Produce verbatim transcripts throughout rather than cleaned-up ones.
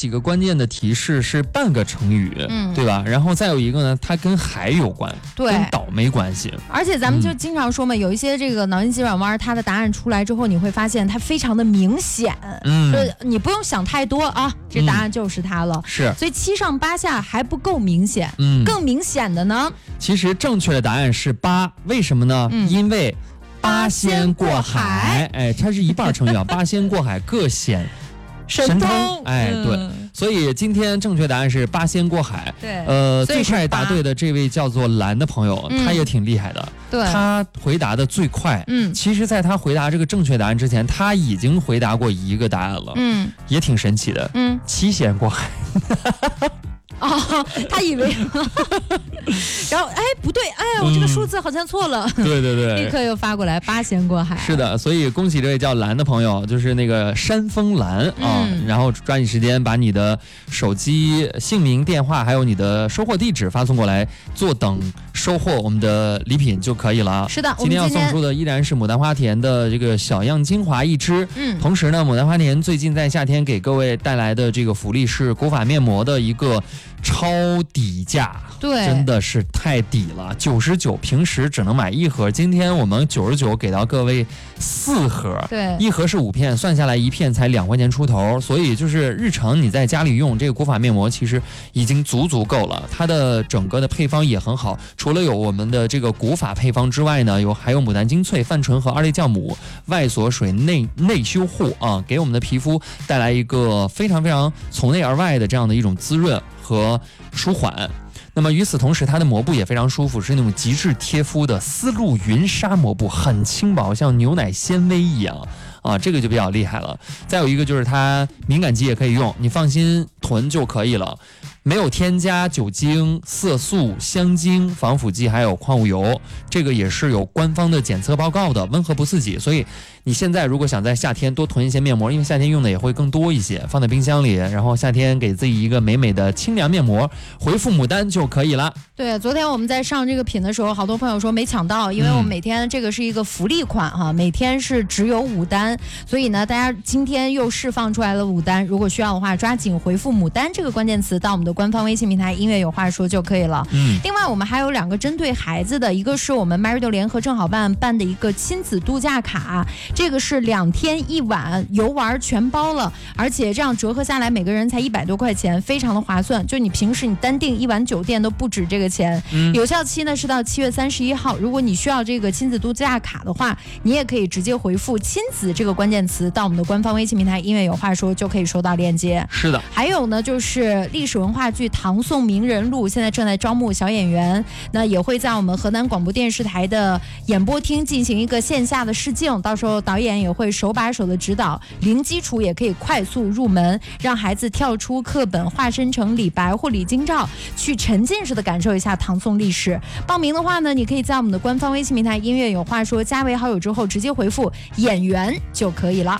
几个关键的提示是半个成语，嗯，对吧？然后再有一个呢，它跟海有关， 对， 跟岛没关系。 而且咱们就经常说嘛，嗯、有一些这个脑筋急转弯，它的答案出来之后，你会发现它非常的明显，嗯，就是你不用想太多啊，这答案就是它了。嗯、 是， 所以七上八下还不够明显，嗯，更明显的呢， 其实正确的答案是八，为什么呢？嗯、因为八仙过海，哎，它是一半成语啊，八仙过海各显神通，哎，对。嗯，所以今天正确答案是八仙过海。 对， 呃，最快答对的这位叫做蓝的朋友，嗯、他也挺厉害的。 对， 他回答的最快。嗯，其实，在他回答这个正确答案之前，他已经回答过一个答案了。嗯，也挺神奇的。嗯，七仙过海。 哦，他以为，然后哎不对，哎呀，我这个数字好像错了。 嗯、对对对， 立刻又发过来八仙过海。 是的，所以恭喜这位叫蓝的朋友，就是那个山峰蓝啊、嗯，然后抓紧时间把你的手机姓名、电话还有你的收货地址发送过来，坐等收获我们的礼品就可以了。 是的， 今天要送出的依然是牡丹花田的这个小样精华一支。嗯，同时呢，牡丹花田最近在夏天给各位带来的这个福利是古法面膜的一个超底价， 对， 真的是太底了，九十九，平时只能买一盒，今天我们九十九给到各位四盒， 对， 一盒是五片，算下来一片才两块钱出头，所以就是日常你在家里用这个古法面膜，其实已经足足够了。它的整个的配方也很好，除了有我们的这个古法配方之外呢，有还有牡丹精粹、泛醇和二类酵母、外锁水、内内修护啊，给我们的皮肤带来一个非常非常从内而外的这样的一种滋润和舒缓。那么与此同时，它的膜布也非常舒服，是那种极致贴肤的丝路云纱膜布，很轻薄，像牛奶纤维一样啊，这个就比较厉害了。再有一个就是它敏感肌也可以用，你放心囤就可以了，没有添加酒精、色素、香精、防腐剂还有矿物油，这个也是有官方的检测报告的，温和不刺激。所以你现在如果想在夏天多囤一些面膜，因为夏天用的也会更多一些，放在冰箱里，然后夏天给自己一个美美的清凉面膜，回复牡丹就可以了。 对，昨天我们在上这个品的时候，好多朋友说没抢到，因为我们每天这个是一个福利款哈、嗯，每天是只有五单，所以呢，大家今天又释放出来了五单，如果需要的话，抓紧回复牡丹这个关键词到我们的官方微信平台音乐有话说就可以了。嗯，另外我们还有两个针对孩子的，一个是我们 MyRadio 联合正好办办的一个亲子度假卡，这个是两天一晚游玩全包了，而且这样折合下来每个人才一百多块钱，非常的划算。就你平时你单订一晚酒店都不止这个钱。嗯，有效期呢是到七月三十一号。如果你需要这个亲子度假卡的话，你也可以直接回复亲子这个关键词到我们的官方微信平台音乐有话说就可以收到链接。 是的， 还有呢就是历史文化剧《唐宋名人录》现在正在招募小演员，那也会在我们河南广播电视台的演播厅进行一个线下的试镜，到时候导演也会手把手的指导，零基础也可以快速入门，让孩子跳出课本，化身成李白或李清照，去沉浸式的感受一下唐宋历史。报名的话呢，你可以在我们的官方微信平台音乐有话说加为好友之后，直接回复演员就可以了。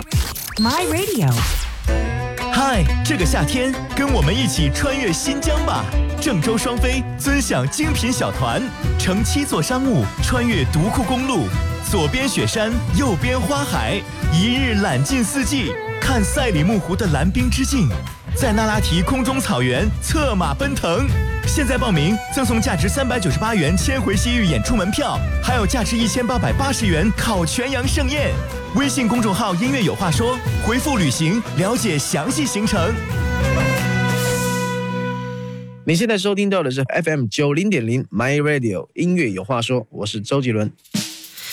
My Radio， 嗨，这个夏天跟我们一起穿越新疆吧！郑州双飞尊享精品小团，乘七座商务穿越独库公路，左边雪山，右边花海，一日揽尽四季，看赛里木湖的蓝冰之境，在那拉提空中草原策马奔腾。现在报名赠送价值三百九十八元千回西域演出门票，还有价值一千八百八十元烤全羊盛宴。微信公众号音乐有话说，回复旅行了解详细行程。 你现在收听到的是 F M 九零点零 My Radio 音乐有话说，我是周杰伦。